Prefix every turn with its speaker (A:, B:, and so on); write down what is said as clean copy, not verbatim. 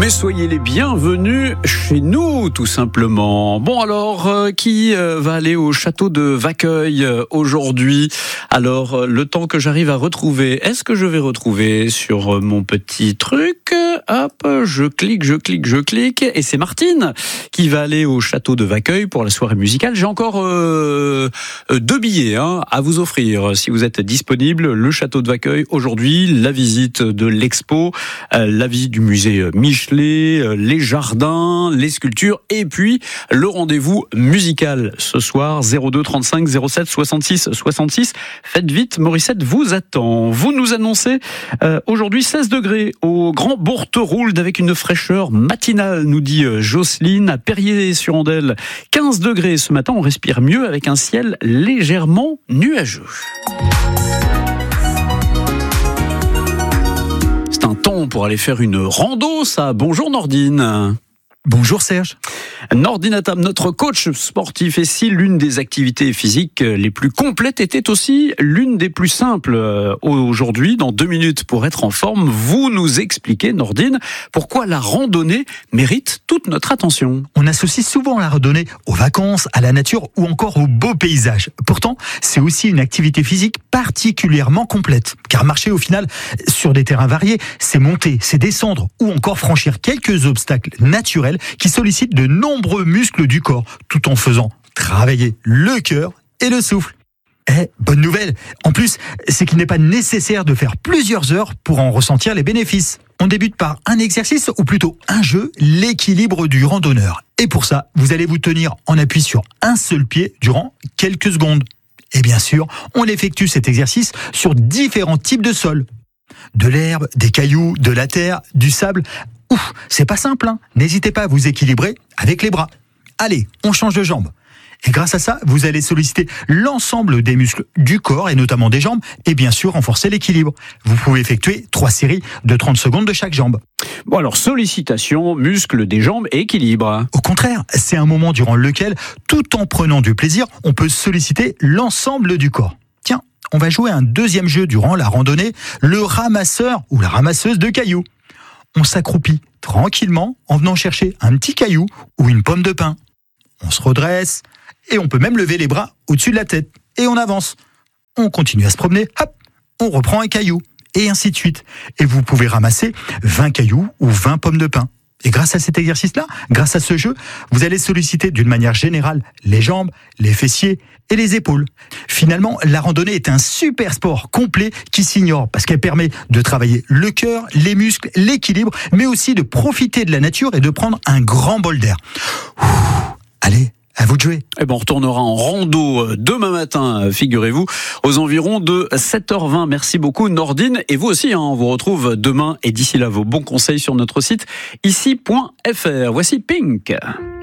A: Mais soyez les bienvenus chez nous, tout simplement. Bon alors, qui va aller au château de Vacqueuil aujourd'hui? Alors, le temps que j'arrive à retrouver, est-ce que je vais retrouver sur mon petit truc? Hop, je clique, et c'est Martine qui va aller au château de Vacqueuil pour la soirée musicale. J'ai encore 2 billets à vous offrir, si vous êtes disponible. Le château de Vacqueuil aujourd'hui, la visite de l'expo, la visite du musée Michelet, les jardins, les sculptures, et puis le rendez-vous musical ce soir, 02 35 07 66 66. Faites vite, Morissette vous attend. Vous nous annoncez aujourd'hui 16 degrés au Grand Bourteroulde avec une fraîcheur matinale, nous dit Jocelyne. À Perrier-sur-Andelle, 15 degrés ce matin, on respire mieux avec un ciel légèrement nuageux. C'est un temps pour aller faire une rando, ça. Bonjour Nordine.
B: Bonjour Serge.
A: Nordine Atam, notre coach sportif, et si l'une des activités physiques les plus complètes était aussi l'une des plus simples aujourd'hui, dans 2 minutes pour être en forme, vous nous expliquez, Nordine, pourquoi la randonnée mérite toute notre attention.
B: On associe souvent la randonnée aux vacances, à la nature ou encore aux beaux paysages. Pourtant, c'est aussi une activité physique particulièrement complète. Car marcher au final sur des terrains variés, c'est monter, c'est descendre ou encore franchir quelques obstacles naturels qui sollicitent de nombreux muscles du corps, tout en faisant travailler le cœur et le souffle. Bonne nouvelle, en plus, c'est qu'il n'est pas nécessaire de faire plusieurs heures pour en ressentir les bénéfices. On débute par un exercice, ou plutôt un jeu, l'équilibre du randonneur. Et pour ça, vous allez vous tenir en appui sur un seul pied durant quelques secondes. Et bien sûr, on effectue cet exercice sur différents types de sols. De l'herbe, des cailloux, de la terre, du sable. C'est pas simple, N'hésitez pas à vous équilibrer avec les bras. Allez, on change de jambe. Et grâce à ça, vous allez solliciter l'ensemble des muscles du corps et notamment des jambes et bien sûr renforcer l'équilibre. Vous pouvez effectuer 3 séries de 30 secondes de chaque jambe.
A: Bon alors, sollicitation, muscles des jambes et équilibre.
B: Au contraire, c'est un moment durant lequel, tout en prenant du plaisir, on peut solliciter l'ensemble du corps. Tiens, on va jouer un deuxième jeu durant la randonnée, le ramasseur ou la ramasseuse de cailloux. On s'accroupit tranquillement en venant chercher un petit caillou ou une pomme de pin. On se redresse et on peut même lever les bras au-dessus de la tête. Et on avance. On continue à se promener, hop, on reprend un caillou. Et ainsi de suite. Et vous pouvez ramasser 20 cailloux ou 20 pommes de pin. Et grâce à cet exercice-là, grâce à ce jeu, vous allez solliciter d'une manière générale les jambes, les fessiers et les épaules. Finalement, la randonnée est un super sport complet qui s'ignore parce qu'elle permet de travailler le cœur, les muscles, l'équilibre, mais aussi de profiter de la nature et de prendre un grand bol d'air. Allez, à vous de jouer.
A: On retournera en rando demain matin, figurez-vous, aux environs de 7h20. Merci beaucoup Nordine, et vous aussi, on vous retrouve demain, et d'ici là, vos bons conseils sur notre site ici.fr. Voici Pink.